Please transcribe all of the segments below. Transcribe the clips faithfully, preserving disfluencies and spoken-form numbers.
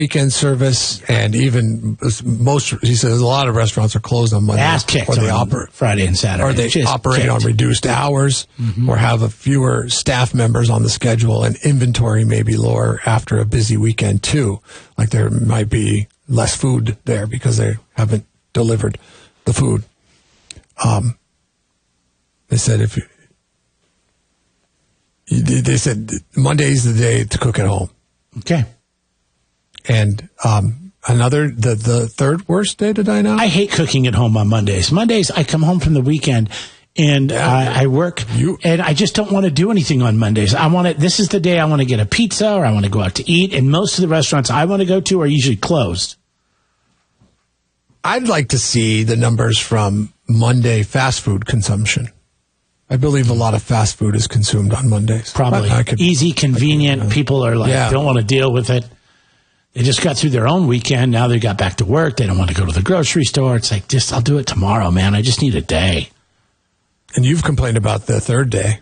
weekend service, and even most, he says a lot of restaurants are closed on Monday. Ass kicked or they on operate, Friday and Saturday. or they Just operate kicked. on reduced hours, mm-hmm. or have a fewer staff members on the schedule, and inventory may be lower after a busy weekend too. Like there might be less food there because they haven't delivered the food. Um, they said if you, they said Monday's the day to cook at home. Okay. And um, another, the, the third worst day to dine out? I hate cooking at home on Mondays. Mondays, I come home from the weekend and yeah, I, I work, you, and I just don't want to do anything on Mondays. I want to, this is the day I want to get a pizza or I want to go out to eat, and most of the restaurants I want to go to are usually closed. I'd like to see the numbers from Monday fast food consumption. I believe a lot of fast food is consumed on Mondays. Probably. I, I could, easy, convenient. Could, uh, People are like, yeah. don't want to deal with it. They just got through their own weekend. Now they got back to work. They don't want to go to the grocery store. It's like, just, I'll do it tomorrow, man. I just need a day. And you've complained about the third day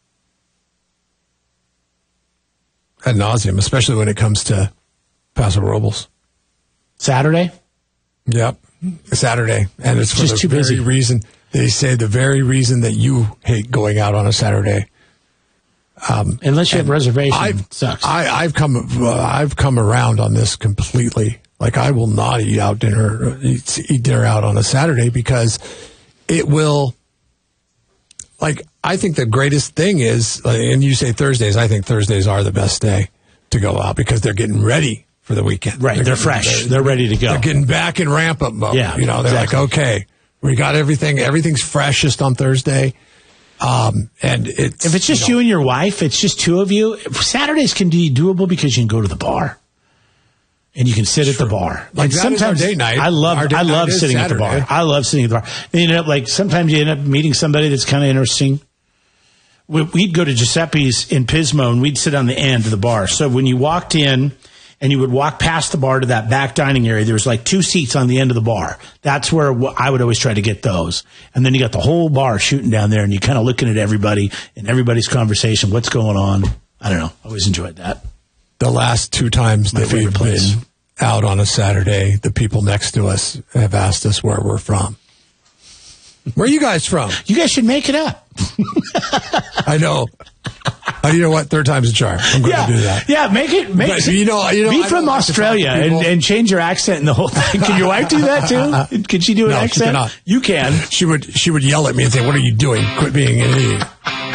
ad nauseum, especially when it comes to Paso Robles. Saturday? Yep. Saturday. And it's for just the too very busy. reason, they say the very reason that you hate going out on a Saturday. Um, Unless you have reservations, I've, it sucks. I, I've come, uh, I've come around on this completely. Like I will not eat out dinner, eat, eat dinner out on a Saturday because it will. Like I think the greatest thing is, and you say Thursdays. I think Thursdays are the best day to go out because they're getting ready for the weekend. Right, they're, they're fresh. They're, they're ready to go. They're getting back in ramp up mode. Yeah, you know, they're exactly. like, okay, we got everything. Everything's freshest on Thursday. Um, and it's, if it's just you, know, you and your wife, it's just two of you. Saturdays can be doable because you can go to the bar and you can sit at the bar. Like and sometimes date night. I love, I love sitting Saturday. at the bar. I love sitting at the bar. And you end up like sometimes you end up meeting somebody that's kind of interesting. We'd go to Giuseppe's in Pismo and we'd sit on the end of the bar. So when you walked in and you would walk past the bar to that back dining area, there was like two seats on the end of the bar. That's where I would always try to get those. And then you got the whole bar shooting down there and you're kind of looking at everybody and everybody's conversation, what's going on. I don't know. I always enjoyed that. The last two times My that we've place. been out on a Saturday, the people next to us have asked us where we're from. Where are you guys from? You guys should make it up. I know. Uh, you know what? Third time's a charm. I'm going yeah. to do that. Yeah, make it. Make but, you know, you know, be I from like Australia and, and change your accent and the whole thing. Can your wife do that too? Can she do an no, accent? She cannot. You can. She would. She would yell at me and say, "What are you doing? Quit being an idiot."